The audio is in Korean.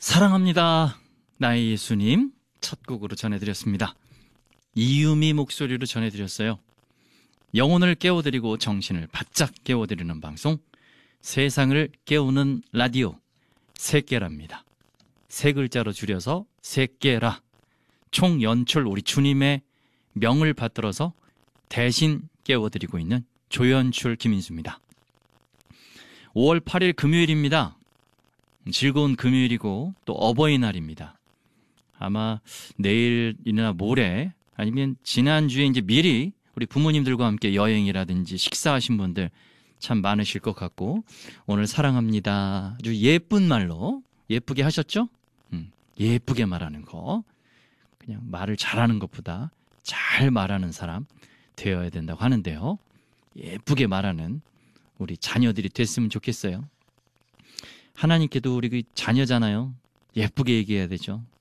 사랑합니다. 나의 예수님 첫 곡으로 전해드렸습니다. 이유미 목소리로 전해드렸어요. 영혼을 깨워드리고 정신을 바짝 깨워드리는 방송, 세상을 깨우는 라디오 새깨라입니다. 세 글자로 줄여서 새깨라. 총 연출 우리 주님의 명을 받들어서 대신 깨워드리고 있는 조연출 김인수입니다. 5월 8일 금요일입니다. 즐거운 금요일이고 또 어버이날입니다. 아마 내일이나 모레 아니면 지난주에 이제 미리 우리 부모님들과 함께 여행이라든지 식사하신 분들 참 많으실 것 같고, 오늘 사랑합니다 아주 예쁜 말로 예쁘게 하셨죠? 예쁘게 말하는 거, 그냥 말을 잘하는 것보다 잘 말하는 사람 되어야 된다고 하는데요. 예쁘게 말하는 우리 자녀들이 됐으면 좋겠어요. 하나님께도 우리 그 자녀잖아요. 예쁘게 얘기해야 되죠.